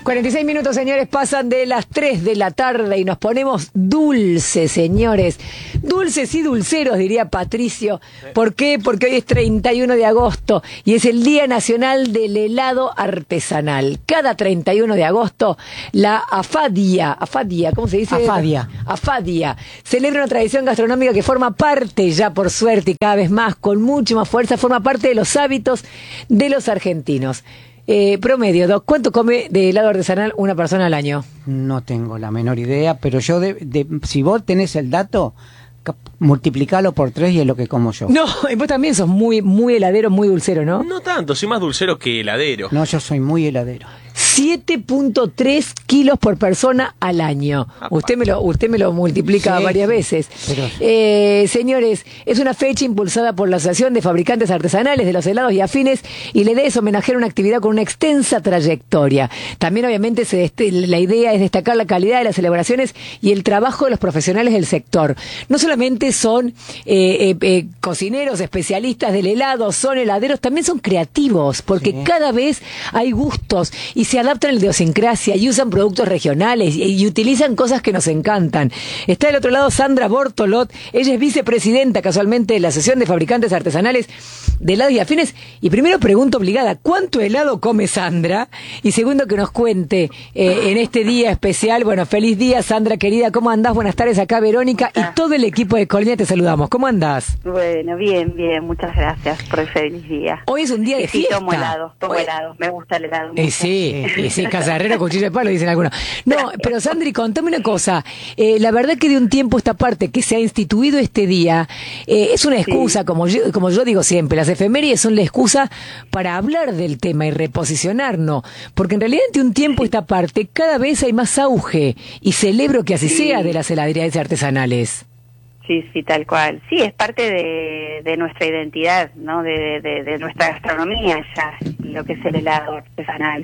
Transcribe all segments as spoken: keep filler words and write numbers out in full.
cuarenta y seis minutos, señores, pasan de las tres de la tarde y nos ponemos dulces, señores. Dulces y dulceros, diría Patricio. ¿Por qué? Porque hoy es treinta y uno de agosto y es el Día Nacional del Helado Artesanal. Cada treinta y uno de agosto, la Afadia, Afadia, ¿cómo se dice? Afadia. Afadia celebra una tradición gastronómica que forma parte, ya por suerte y cada vez más, con mucha más fuerza, forma parte de los hábitos de los argentinos. Eh, promedio, Doc, ¿cuánto come de helado artesanal una persona al año? No tengo la menor idea, pero yo, de, de, si vos tenés el dato, multiplicalo por tres y es lo que como yo. No, y vos también sos muy, muy heladero, muy dulcero, ¿no? No tanto, soy más dulcero que heladero. No, yo soy muy heladero. siete punto tres kilos por persona al año. Usted me lo, usted me lo multiplica Sí, varias veces. pero... Eh, señores, es una fecha impulsada por la Asociación de Fabricantes Artesanales de los Helados y Afines, y la idea es homenajear una actividad con una extensa trayectoria. También, obviamente, se este, la idea es destacar la calidad de las celebraciones y el trabajo de los profesionales del sector. No solamente son eh, eh, eh, cocineros, especialistas del helado, son heladeros, también son creativos, porque sí, cada vez hay gustos y se adaptan a la idiosincrasia y usan productos regionales y, y utilizan cosas que nos encantan. Está del otro lado Sandra Bortolot, ella es vicepresidenta casualmente de la Asociación de Fabricantes Artesanales de Helados y Afines. Y primero pregunta obligada, ¿cuánto helado come Sandra? Y segundo, que nos cuente eh, en este día especial. Bueno, feliz día, Sandra querida, ¿cómo andás? Buenas tardes, acá Verónica y todo el equipo de Colonia te saludamos. ¿Cómo andás? Bueno, bien, bien, muchas gracias por el feliz día. Hoy es un día de y sí, fiesta. tomo helado, tomo Hoy... helado, me gusta el helado. Eh, sí, eh, sí, cazarrero, cuchillo de palo, dicen algunos. No, pero Sandri, contame una cosa. Eh, la verdad que de un tiempo esta parte que se ha instituido este día, eh, es una excusa, sí, como yo, como yo digo siempre, las efemérides son la excusa para hablar del tema y reposicionarnos, porque en realidad de un tiempo esta parte cada vez hay más auge, y celebro que así sí sea, de las heladerías artesanales. Sí, sí, tal cual. Sí, es parte de, de nuestra identidad, ¿no? De, de, de nuestra gastronomía ya, lo que es el helado artesanal.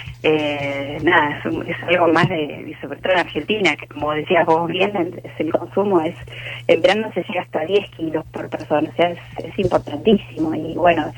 Eh, nada, es, es algo más de, sobre todo en Argentina, que como decías vos bien, el, el consumo es, en verano se llega hasta diez kilos por persona, o sea, es, es importantísimo. Y bueno,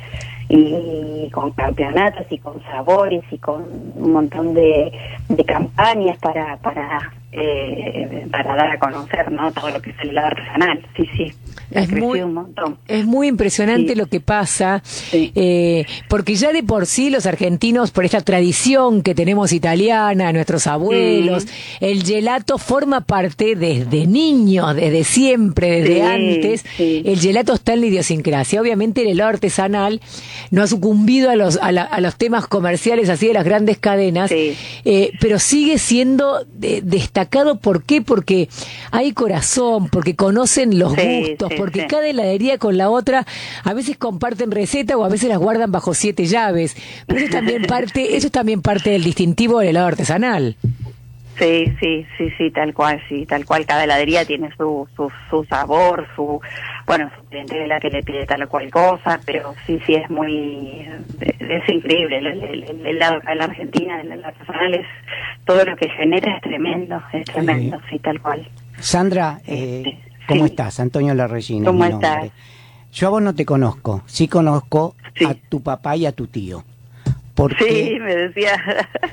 y con campeonatos y con sabores y con un montón de, de campañas para para eh, para dar a conocer, ¿no?, todo lo que es el helado artesanal. Sí, sí. Es muy, un montón. es muy impresionante, sí, lo que pasa, sí, eh, porque ya de por sí los argentinos, por esta tradición que tenemos italiana, nuestros abuelos, sí, el gelato forma parte desde niños, desde siempre, desde sí, antes, sí, el gelato está en la idiosincrasia. Obviamente el helado artesanal no ha sucumbido a los a, la, a los temas comerciales así de las grandes cadenas, sí, eh, pero sigue siendo de, destacado. ¿Por qué? Porque hay corazón, porque conocen los sí, gustos, sí, porque sí, cada heladería con la otra a veces comparten receta o a veces las guardan bajo siete llaves, pero eso es también parte, eso es también parte del distintivo del helado artesanal. Sí, sí, sí, sí, tal cual, sí, tal cual. Cada heladería tiene su su, su sabor, su, bueno, su clientela que le pide tal o cual cosa, pero sí, sí, es muy, es increíble. El, el, el helado acá en la Argentina, el helado artesanal, es, todo lo que genera es tremendo, es tremendo, sí, sí, tal cual. Sandra, eh, ¿cómo sí, estás? Antonio Larregina. ¿Cómo estás? Yo a vos no te conozco, sí conozco sí, a tu papá y a tu tío. Porque, sí, me decía.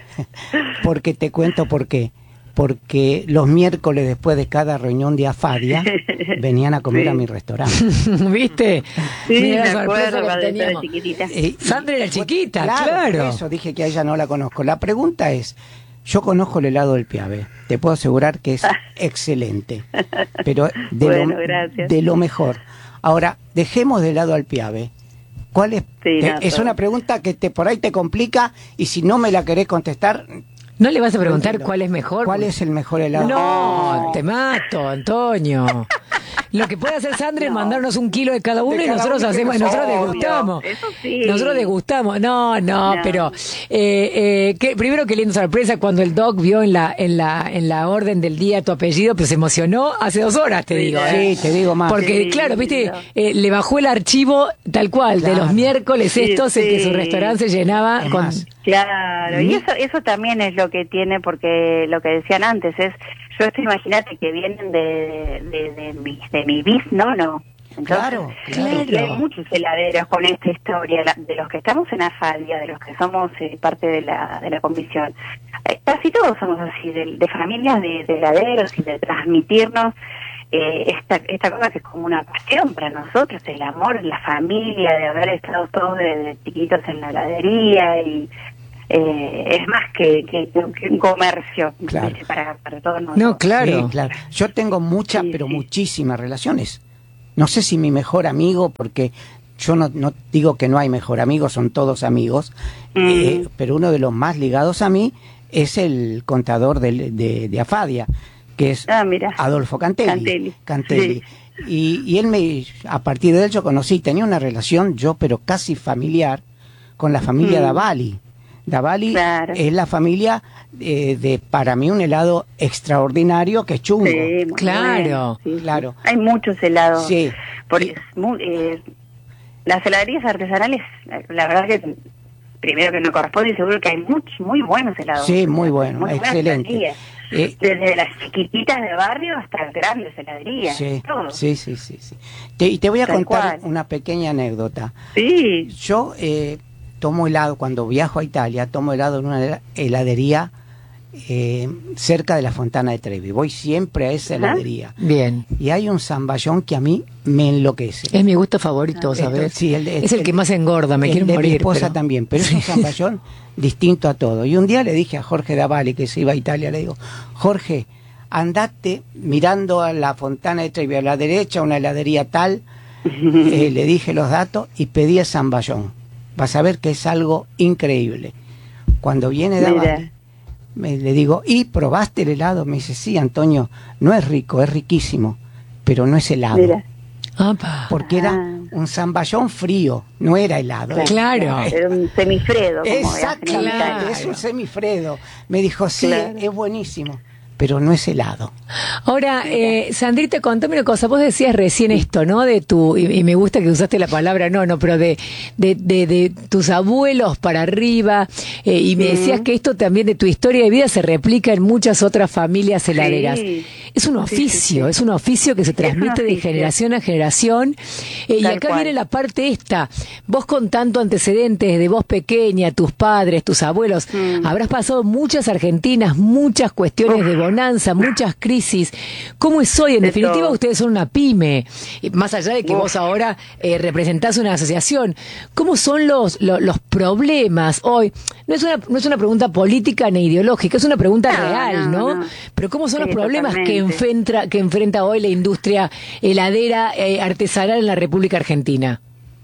Porque te cuento por qué. Porque los miércoles después de cada reunión de Afadia venían a comer sí, a mi restaurante. ¿Viste? Sí, Mira me la acuerdo que cuando teníamos. era chiquitita. Eh, Sandra era chiquita, claro. claro. Por eso dije que a ella no la conozco. La pregunta es, yo conozco el helado del Piave. Te puedo asegurar que es excelente. Pero de, bueno, lo, de lo mejor. Ahora, dejemos de lado al Piave. ¿Cuál es? Sí, te, no, es una pregunta que te por ahí te complica, y si no me la querés contestar... ¿No le vas a preguntar cuál es mejor? ¿Cuál es el mejor helado? No, te mato, Antonio. Lo que puede hacer Sandra no, es mandarnos un kilo de cada uno de y nosotros uno hacemos, nosotros degustamos. Eso sí. Nosotros degustamos. No, no, no. pero eh, eh, que, primero qué linda sorpresa cuando el Doc vio en la en la en la orden del día tu apellido, pues se emocionó hace dos horas, te sí, digo. Sí, ¿eh? te digo más. Porque sí, claro, viste, no. eh, le bajó el archivo tal cual claro, de los miércoles sí, estos sí. en que su restaurante se llenaba es con más, claro, y eso eso también es lo que tiene, porque lo que decían antes es, yo esto imagínate que vienen de de, de, mi, de mi bis, ¿no? no Claro, claro. claro. Hay muchos heladeros con esta historia, la- de los que estamos en Afadia, de los que somos eh, parte de la de la comisión. Eh, casi todos somos así, de, de familias de, de heladeros y de transmitirnos eh, esta esta cosa que es como una pasión para nosotros, el amor, la familia, de haber estado todos desde chiquitos en la heladería y eh, es más que, que, que un comercio, Claro. ¿viste? para, para todos nosotros. No, claro. Sí, claro. Yo tengo muchas, Sí, pero sí. muchísimas relaciones. No sé si mi mejor amigo, porque yo no, no digo que no hay mejor amigo, son todos amigos, Mm. eh, pero uno de los más ligados a mí es el contador de, de, de Afadia, que es Ah, mira. Adolfo Cantelli. Cantelli. Cantelli. Y, y él me, a partir de él yo conocí, tenía una relación yo, pero casi familiar, con la familia Mm. Davalli. Davalli Claro. es la familia eh, de, para mí, un helado extraordinario que es chungo. Sí, muy Claro, bueno, sí, sí. claro. Hay muchos helados. Sí. Por, Y- es muy, eh, las heladerías artesanales, eh, la verdad que primero que no corresponde y seguro que hay muchos muy buenos helados. Sí, muy bueno, Muy buenas excelente. heladerías. Eh, Desde las chiquititas de barrio hasta las grandes heladerías. Sí, todo. sí, sí, sí, sí. Te, y te voy a Tal contar cual. una pequeña anécdota. Sí. Yo eh, tomo helado, cuando viajo a Italia, tomo helado en una hela- heladería eh, cerca de la Fontana de Trevi. Voy siempre a esa Ajá. heladería. Bien. Y hay un zamballón que a mí me enloquece. Es mi gusto favorito, Esto- ¿sabes? sí, el de- es el, el- que más engorda, me el quiero de morir. mi esposa pero- también, pero es un zamballón distinto a todo. Y un día le dije a Jorge Davalli, que se iba a Italia, le digo, Jorge, andate mirando a la Fontana de Trevi a la derecha, una heladería tal, eh, le dije los datos y pedí el zamballón. Vas a ver que es algo increíble. Cuando viene Mira. Davalli, me, le digo, ¿y probaste el helado? Me dice, sí, Antonio, no es rico, es riquísimo, pero no es helado. Mira. Apa. Porque era Ah. un zamballón frío, no era helado. Claro. Era un semifredo, como hacen en Exactamente, Italia. es un semifredo. Me dijo, sí, Claro. es buenísimo, pero no es helado. Ahora, eh, Sandrita, contame una cosa. Vos decías recién esto, ¿no? De tu, y, y me gusta que usaste la palabra no, no, pero de, de, de, de tus abuelos para arriba, eh, y me decías que esto también de tu historia de vida se replica en muchas otras familias heladeras. Sí. Es un Sí, sí, oficio, sí. es un oficio que se transmite de oficio. generación a generación. Eh, y Tal acá cual. viene la parte esta. Vos con tanto antecedentes de vos pequeña, tus padres, tus abuelos, Mm. habrás pasado muchas Argentinas, muchas cuestiones de bonanza, muchas crisis. ¿Cómo es hoy? En De definitiva, todo. ustedes son una pyme, y más allá de que Uf. vos ahora eh, representás una asociación. ¿Cómo son los, los, los problemas hoy? No es, una, no es una pregunta política ni ideológica, es una pregunta No, real, no, ¿no? no. Pero ¿cómo son Sí, los problemas que totalmente. enfrenta, que enfrenta hoy la industria heladera eh, artesanal en la República Argentina?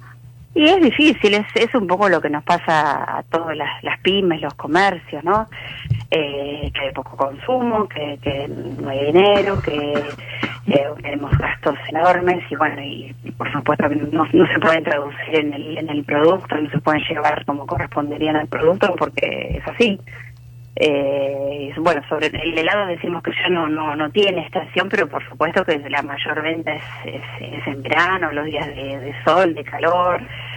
Y es difícil, es, es un poco lo que nos pasa a todas las, las pymes, los comercios, ¿no? Eh, que hay poco consumo, que, que no hay dinero, que eh, tenemos gastos enormes y bueno, y, y por supuesto que no, no se pueden traducir en el, en el producto, no se pueden llevar como corresponderían al producto porque es así. Eh, y bueno, sobre el helado decimos que ya no no no tiene estación, pero por supuesto que la mayor venta es, es, es en verano, los días de, de sol, de calor.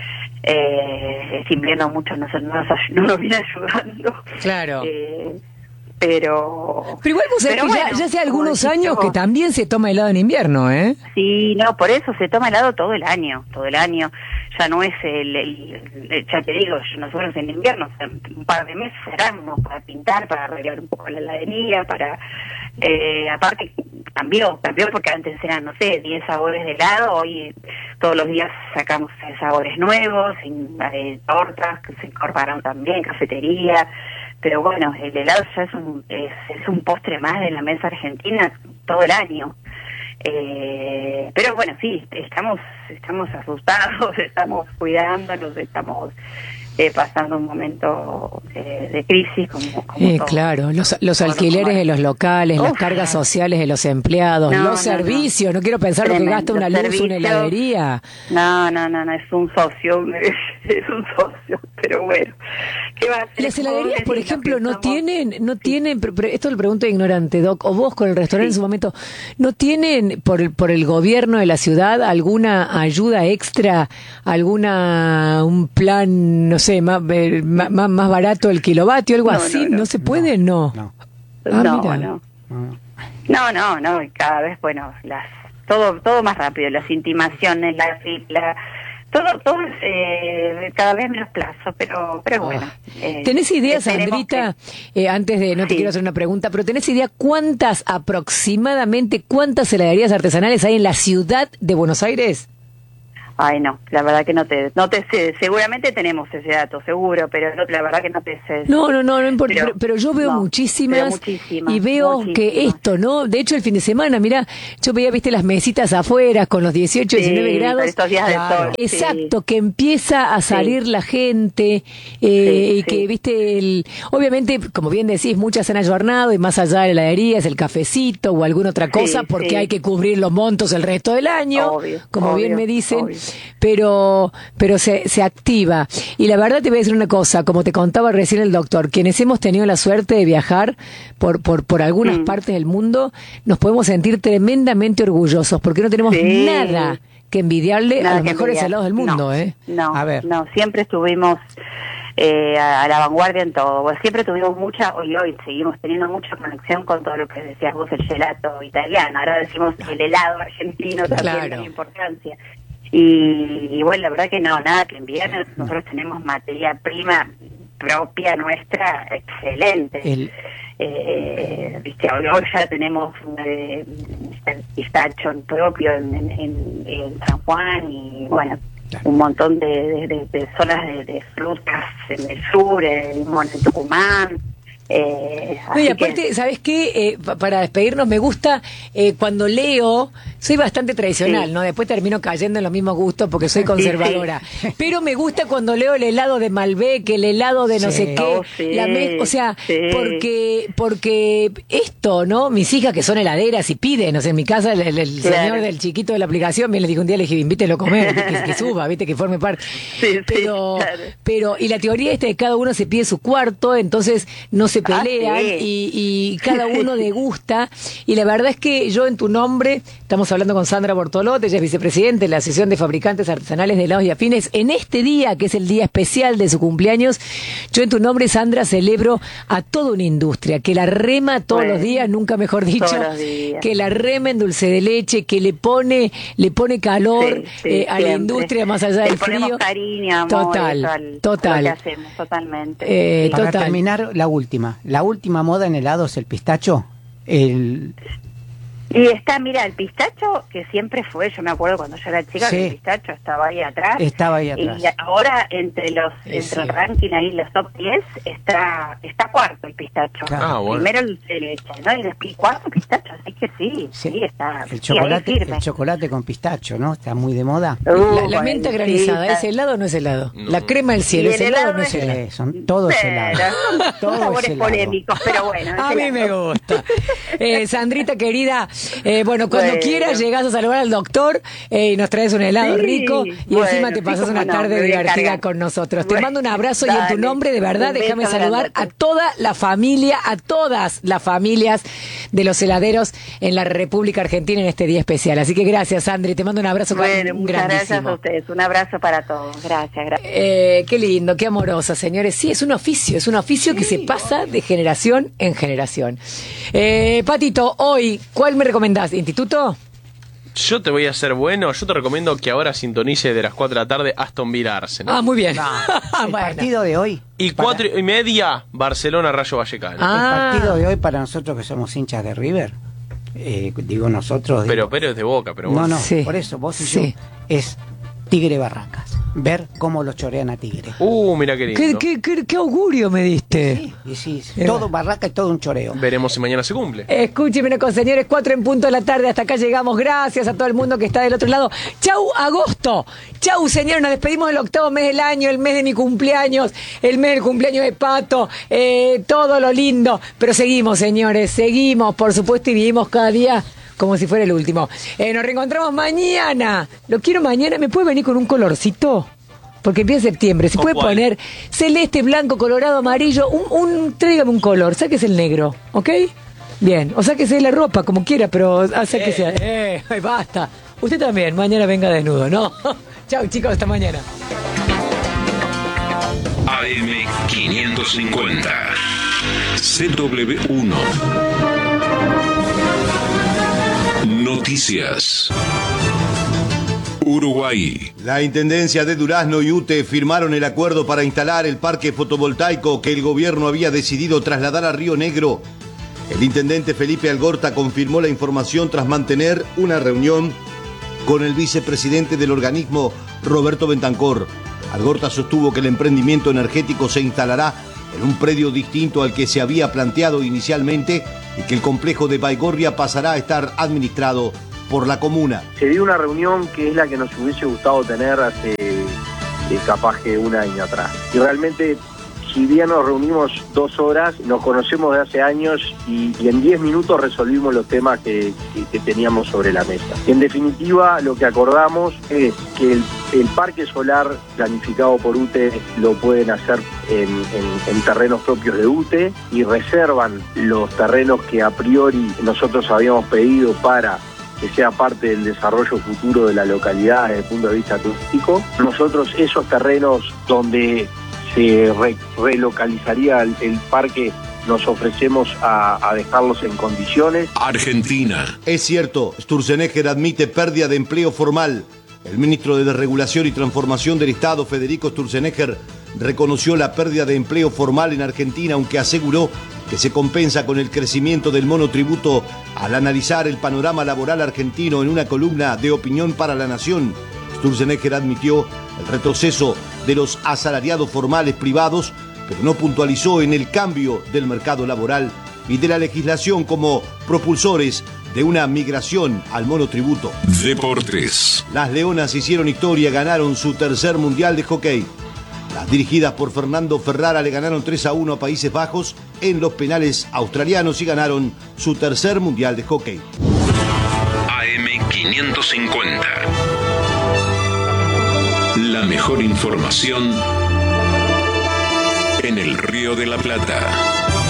Eh, este invierno mucho no, se- no, nos, ay- no nos viene ayudando. Claro. Eh, pero... Pero igual vos sabés pero que ya, bueno, ya hace como algunos decís años que vos. también se toma helado en invierno, ¿eh? Sí, no, por eso se toma helado todo el año, todo el año. Ya no es el, el- el- ya te digo, nosotros en invierno, o sea, un par de meses cerramos para pintar, para arreglar un poco la heladería, para... Eh, aparte, cambió, cambió porque antes eran, no sé, diez sabores de helado, hoy todos los días sacamos eh, sabores nuevos, y, eh, tortas que se incorporaron también, cafetería... Pero bueno, el helado ya es un, es, es un postre más de la mesa argentina todo el año. Eh, pero bueno, sí, estamos estamos asustados, estamos cuidándonos, estamos eh, pasando un momento eh, de crisis como, como Eh, todo. claro, los, los Todo alquileres normal. de los locales, las Uf. cargas sociales de los empleados, No, los no, servicios, no, quiero pensar lo que Tremendo. gasta una luz, una Servicios. heladería. No, no, no, no, es un socio, es un socio, pero bueno. ¿Qué va a hacer? Las heladerías, por Pobres, y ejemplo, los que no somos- tienen, no tienen, pero- pero esto lo pregunto ignorante, Doc, o vos con el restaurante en Sí. su momento, ¿no tienen por el, por el gobierno de la ciudad alguna ayuda extra, alguna, un plan, no sé, más, eh, más, más más barato el kilovatio, algo No, así? no, ¿No, no. se puede? No. No, Ah, no, mira. no. no, no. No, no, no, y cada vez, bueno, las todo todo más rápido, las intimaciones, la, la todo todo es eh, cada vez menos plazo, pero pero bueno. Eh, ¿Tenés idea, Sandrita, que... eh, antes de, no te sí. quiero hacer una pregunta, pero tenés idea cuántas aproximadamente, cuántas heladerías artesanales hay en la ciudad de Buenos Aires? Ay, no, la verdad que no te, no te sé, seguramente tenemos ese dato, seguro, pero no, la verdad que no te sé. No, no, no, no importa, pero, pero, pero yo veo no, muchísimas, muchísimas y veo muchísimas. Que esto, ¿no? De hecho, el fin de semana, mira, yo veía, viste, las mesitas afuera con los dieciocho, diecinueve sí, grados. Estos días claro. de sol. Exacto, sí. que empieza a salir sí. la gente, eh, sí, y que, sí. viste, el, obviamente, como bien decís, muchas han ayornado y más allá de heladerías, el cafecito o alguna otra cosa, sí, porque sí. hay que cubrir los montos el resto del año, obvio, como obvio, bien me dicen. Obvio. pero pero se, se activa. Y la verdad te voy a decir una cosa, como te contaba recién el doctor, quienes hemos tenido la suerte de viajar por por, por algunas mm. partes del mundo, nos podemos sentir tremendamente orgullosos, porque no tenemos sí. nada que envidiarle nada a los mejores envidiar. helados del mundo. No, ¿eh? no, a ver. no, siempre estuvimos eh, a, a la vanguardia en todo. Bueno, siempre tuvimos mucha, hoy hoy seguimos teniendo mucha conexión con todo lo que decías vos, el gelato italiano. Ahora decimos el helado argentino también claro. tiene importancia. Y, y bueno, la verdad que no, nada que enviar. Nosotros tenemos materia prima propia nuestra excelente. El... Eh, viste, hoy ya tenemos eh, pistacho propio en, en, en, en San Juan y bueno, claro. un montón de, de, de, de zonas de, de frutas en el sur, en, en Tucumán. Eh, Oye, aparte, que... ¿sabes qué? Eh, para despedirnos, me gusta eh, cuando leo, soy bastante tradicional, sí. ¿no? Después termino cayendo en los mismos gustos porque soy conservadora. Sí, sí. Pero me gusta cuando leo el helado de Malbec, el helado de no sí. sé qué. Oh, sí. la me... O sea, sí. porque porque esto, ¿no? Mis hijas que son heladeras y piden, o sea, en mi casa el, el, el claro. señor del chiquito de la aplicación, me le dije un día, le dije, invítelo a comer, que, que suba, viste, que forme parte. Sí, pero, sí, claro. pero, y la teoría esta de cada uno se pide su cuarto, entonces no se pelean ah, sí. y, y cada uno degusta. Y la verdad es que yo en tu nombre, estamos hablando con Sandra Bortolotti, ella es vicepresidente de la Asociación de Fabricantes Artesanales de Helados y Afines, en este día, que es el día especial de su cumpleaños. Yo en tu nombre, Sandra, celebro a toda una industria, que la rema todos bueno, los días, nunca mejor dicho, que la rema en dulce de leche, que le pone le pone calor sí, sí, eh, a la industria más allá le del frío. Cariño, amor, total, al, total. Lo que hacemos, totalmente. Eh, sí. Para total. terminar, la última. La última moda en helados, el pistacho. El... Y está, mira, el pistacho, que siempre fue, yo me acuerdo cuando yo era chica, sí. que el pistacho estaba ahí atrás. Estaba ahí atrás. Y ahora, entre los sí, entre sí. el ranking ahí, los top diez, está está cuarto el pistacho. Ah, bueno. Primero el de leche, ¿no? Y después cuarto pistacho, así que sí, sí, sí está. El chocolate, el chocolate con pistacho, ¿no? Está muy de moda. Uh, la, la menta granizada, ¿es helado o no es helado? No. La crema del cielo, ¿es helado o no es helado? Sí, son todos helados. Son sabores polémicos, pero bueno. A mí me gusta. Eh, Sandrita, querida, eh, bueno, cuando bueno. quieras llegás a saludar al doctor eh, y nos traes un helado sí, rico y bueno, encima te pasas sí, una tarde no, divertida con nosotros. Bueno, te mando un abrazo dale, y en tu nombre, de verdad, déjame saludar a toda la familia, a todas las familias de los heladeros en la República Argentina en este día especial. Así que gracias, Sandri, te mando un abrazo bueno, muchas grandísimo. Gracias a ustedes, un abrazo para todos. Gracias, gracias. Eh, qué lindo, qué amorosa, señores. Sí, es un oficio, es un oficio sí, que se pasa de generación en generación. Eh, Patito, hoy, ¿cuál me recomendás? ¿Instituto? Yo te voy a ser bueno, yo te recomiendo que ahora sintonice de las cuatro de la tarde Aston Villa Arsenal. Ah, muy bien. No, el bueno. partido de hoy. Y para... cuatro y media, Barcelona Rayo Vallecano. Ah. El partido de hoy para nosotros que somos hinchas de River, eh, digo nosotros... Digo, pero pero es de Boca, pero bueno. No, no, sí. por eso vos y sí. yo es Tigre Barracas. Ver cómo lo chorean a Tigre. Uh, mira qué lindo. ¿Qué, qué, qué, qué augurio me diste? Sí, sí, sí. Todo Barraca y todo un choreo. Veremos si mañana se cumple. Escúcheme una cosa, señores, cuatro en punto de la tarde, hasta acá llegamos. Gracias a todo el mundo que está del otro lado. Chau, agosto. Chau, señores, nos despedimos del octavo mes del año, el mes de mi cumpleaños, el mes del cumpleaños de Pato, eh, todo lo lindo. Pero seguimos, señores, seguimos, por supuesto, y vivimos cada día como si fuera el último. Eh, nos reencontramos mañana. Lo quiero mañana. ¿Me puede venir con un colorcito? Porque empieza septiembre. ¿Se puede cuál? poner celeste, blanco, colorado, amarillo? Un, un, tráigame un color. Sáquese el negro, ¿ok? Bien. O sáquese la ropa, como quiera, pero sáquese. Eh, eh, basta. Usted también. Mañana venga desnudo, ¿no? Chao, chicos. Hasta mañana. A M quinientos cincuenta. C W uno. Noticias. Uruguay. La Intendencia de Durazno y UTE firmaron el acuerdo para instalar el parque fotovoltaico que el gobierno había decidido trasladar a Río Negro. El intendente Felipe Algorta confirmó la información tras mantener una reunión con el vicepresidente del organismo, Roberto Bentancor. Algorta sostuvo que el emprendimiento energético se instalará en un predio distinto al que se había planteado inicialmente y que el complejo de Baigorria pasará a estar administrado por la comuna. Se dio una reunión que es la que nos hubiese gustado tener hace eh, capaz que un año atrás. Y realmente, si bien nos reunimos dos horas, nos conocemos de hace años y, y en diez minutos resolvimos los temas que, que, que teníamos sobre la mesa. En definitiva, lo que acordamos es que el, el parque solar planificado por UTE lo pueden hacer en, en, en terrenos propios de UTE y reservan los terrenos que a priori nosotros habíamos pedido para que sea parte del desarrollo futuro de la localidad desde el punto de vista turístico. Nosotros esos terrenos donde se re relocalizaría el, el parque nos ofrecemos a, a dejarlos en condiciones. Argentina. Es cierto, Sturzenegger admite pérdida de empleo formal. El ministro de Desregulación y Transformación del Estado, Federico Sturzenegger, reconoció la pérdida de empleo formal en Argentina, aunque aseguró que se compensa con el crecimiento del monotributo al analizar el panorama laboral argentino en una columna de Opinión para la Nación. Sturzenegger admitió el retroceso de los asalariados formales privados, pero no puntualizó en el cambio del mercado laboral y de la legislación como propulsores de una migración al monotributo. Deportes. Las Leonas hicieron historia, ganaron su tercer mundial de hockey. Las dirigidas por Fernando Ferrara le ganaron tres a uno a Países Bajos en los penales australianos y ganaron su tercer mundial de hockey. A M quinientos cincuenta. La mejor información en el Río de la Plata.